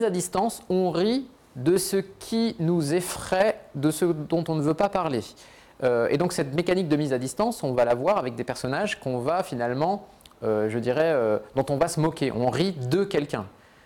à distance, on rit de ce qui nous effraie, de ce dont on ne veut pas parler. Et donc cette mécanique de mise à distance, on va la voir avec des personnages qu'on va finalement, je dirais, dont on va se moquer. On rit de quelqu'un.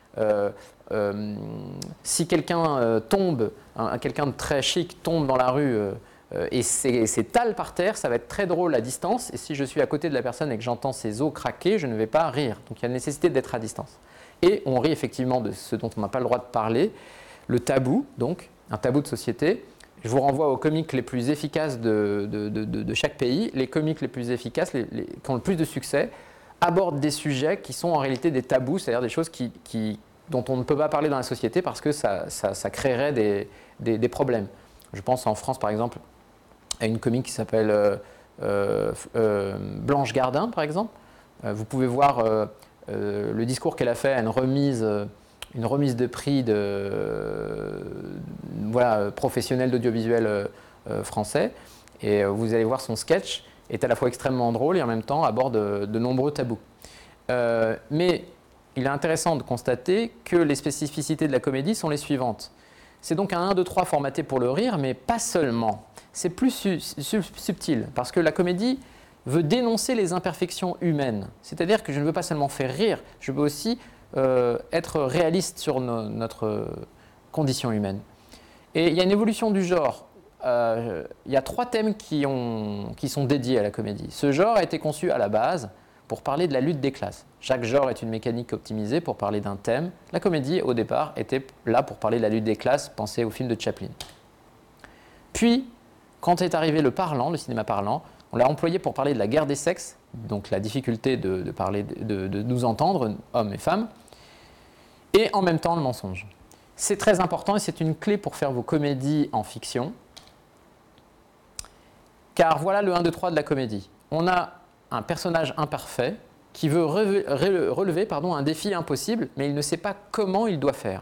Si quelqu'un tombe, quelqu'un de très chic tombe dans la rue et s'étale par terre, ça va être très drôle à distance. Et si je suis à côté de la personne et que j'entends ses os craquer, je ne vais pas rire. Donc il y a une nécessité d'être à distance. Et on rit effectivement de ce dont on n'a pas le droit de parler. Le tabou, donc, un tabou de société. Je vous renvoie aux comiques les plus efficaces de chaque pays. Les comiques les plus efficaces, qui ont le plus de succès, abordent des sujets qui sont en réalité des tabous, c'est-à-dire des choses dont on ne peut pas parler dans la société parce que ça créerait des problèmes. Je pense en France, par exemple, à une comique qui s'appelle Blanche Gardin, par exemple. Vous pouvez voir le discours qu'elle a fait à une remise de prix professionnel d'audiovisuel français. Et vous allez voir son sketch est à la fois extrêmement drôle et en même temps aborde de nombreux tabous. Mais il est intéressant de constater que les spécificités de la comédie sont les suivantes. C'est donc un 1, 2, 3 formaté pour le rire, mais pas seulement. C'est plus subtil, parce que la comédie veut dénoncer les imperfections humaines. C'est-à-dire que je ne veux pas seulement faire rire, je veux aussi être réaliste sur notre condition humaine. Et il y a une évolution du genre. Il y a 3 thèmes qui sont dédiés à la comédie. Ce genre a été conçu à la base pour parler de la lutte des classes. Chaque genre est une mécanique optimisée pour parler d'un thème. La comédie, au départ, était là pour parler de la lutte des classes. Pensez au film de Chaplin. Puis, quand est arrivé le parlant, le cinéma parlant, on l'a employé pour parler de la guerre des sexes, donc la difficulté de nous entendre, hommes et femmes, et en même temps le mensonge. C'est très important et c'est une clé pour faire vos comédies en fiction, car voilà le 1, 2, 3 de la comédie. On a un personnage imparfait qui veut relever un défi impossible, mais il ne sait pas comment il doit faire.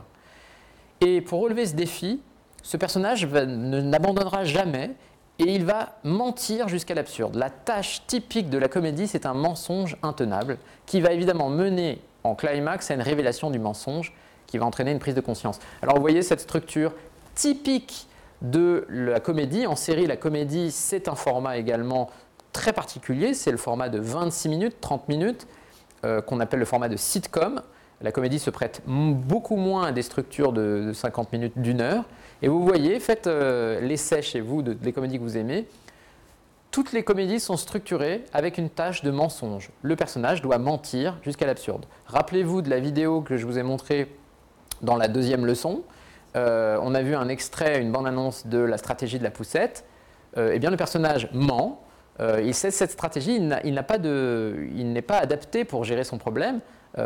Et pour relever ce défi, ce personnage n'abandonnera jamais et il va mentir jusqu'à l'absurde. La tâche typique de la comédie, c'est un mensonge intenable qui va évidemment mener en climax à une révélation du mensonge qui va entraîner une prise de conscience. Alors vous voyez cette structure typique de la comédie. En série, la comédie, c'est un format également très particulier. C'est le format de 26 minutes, 30 minutes, qu'on appelle le format de sitcom. La comédie se prête beaucoup moins à des structures de 50 minutes, d'1 heure. Et vous voyez, faites l'essai chez vous des comédies que vous aimez. Toutes les comédies sont structurées avec une tâche de mensonge. Le personnage doit mentir jusqu'à l'absurde. Rappelez-vous de la vidéo que je vous ai montrée dans la 2e leçon. On a vu un extrait, une bande-annonce de la stratégie de la poussette. Eh bien, le personnage ment. Il sait cette stratégie, il n'est pas adapté pour gérer son problème.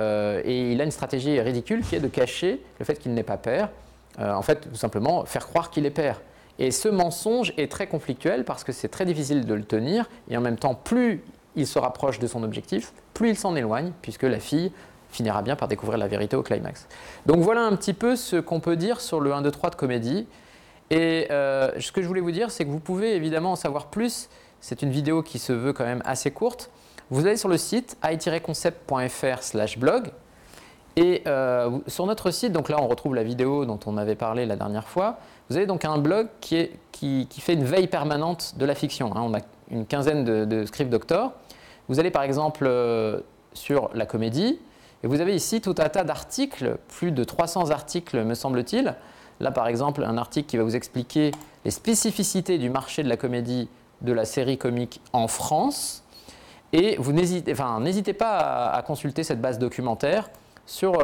Et il a une stratégie ridicule qui est de cacher le fait qu'il n'est pas père. En fait, tout simplement, faire croire qu'il est père. Et ce mensonge est très conflictuel parce que c'est très difficile de le tenir. Et en même temps, plus il se rapproche de son objectif, plus il s'en éloigne, puisque la fille finira bien par découvrir la vérité au climax. Donc voilà un petit peu ce qu'on peut dire sur le 1, 2, 3 de comédie. Et ce que je voulais vous dire, c'est que vous pouvez évidemment en savoir plus. C'est une vidéo qui se veut quand même assez courte. Vous allez sur le site i-concept.fr/blog et sur notre site, donc là on retrouve la vidéo dont on avait parlé la dernière fois. Vous avez donc un blog qui fait une veille permanente de la fiction. On a une quinzaine de script doctors. Vous allez par exemple sur la comédie et vous avez ici tout un tas d'articles, plus de 300 articles me semble-t-il. Là par exemple un article qui va vous expliquer les spécificités du marché de la comédie de la série comique en France. Et vous n'hésitez pas à consulter cette base documentaire sur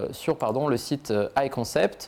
le site iConcept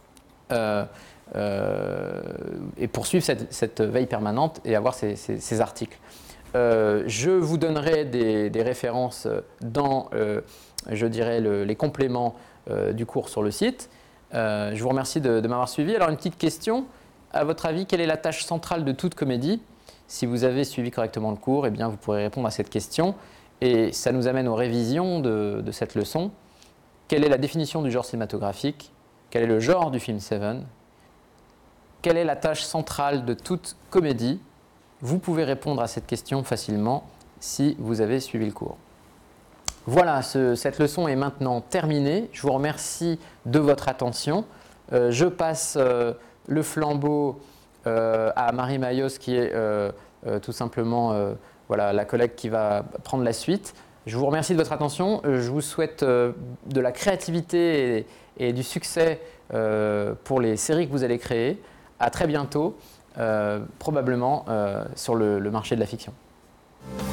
et poursuivre cette veille permanente et avoir ces articles. Je vous donnerai des références dans les compléments du cours sur le site. Je vous remercie de m'avoir suivi. Alors une petite question, à votre avis, quelle est la tâche centrale de toute comédie ? Si vous avez suivi correctement le cours, eh bien, vous pourrez répondre à cette question. Et ça nous amène aux révisions de cette leçon. Quelle est la définition du genre cinématographique? Quel est le genre du film Seven? Quelle est la tâche centrale de toute comédie? Vous pouvez répondre à cette question facilement si vous avez suivi le cours. Voilà, cette leçon est maintenant terminée. Je vous remercie de votre attention. Je passe le flambeau à Marie Mayos qui est tout simplement voilà, la collègue qui va prendre la suite. Je vous remercie de votre attention. Je vous souhaite de la créativité et du succès pour les séries que vous allez créer. À très bientôt, probablement sur le marché de la fiction.